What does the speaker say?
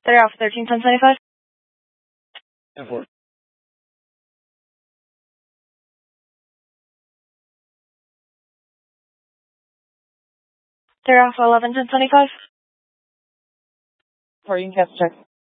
They're off 13-10-25. 10-4. They're off 11-10-25. Or you can cast check.